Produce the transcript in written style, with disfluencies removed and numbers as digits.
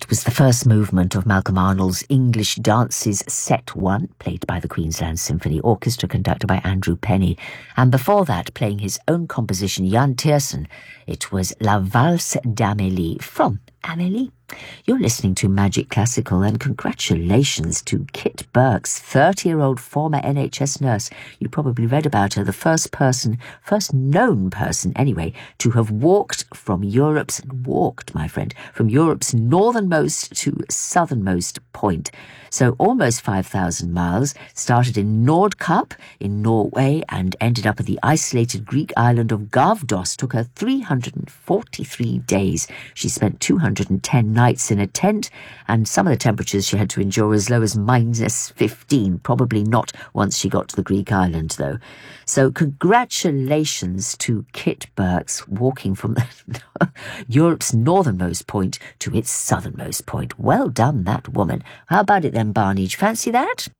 That was the first movement of Malcolm Arnold's English Dances Set 1, played by the Queensland Symphony Orchestra, conducted by Andrew Penny. And before that, playing his own composition, Jan Tiersen, it was La Valse d'Amélie from Amélie. You're listening to Magic Classical, and congratulations to Kit Burks, 30-year-old former NHS nurse. You probably read about her, the first known person anyway, to have walked, from Europe's northernmost to southernmost point. So almost 5,000 miles, started in Nordkapp in Norway and ended up at the isolated Greek island of Gavdos. Took her 343 days. She spent 210 nights in a tent, and some of the temperatures she had to endure as low as minus 15, probably not once she got to the Greek island though. So congratulations to Kit Burks, walking from Europe's northernmost point to its southernmost point. Well done, that woman. How about it then, Barney? Fancy that?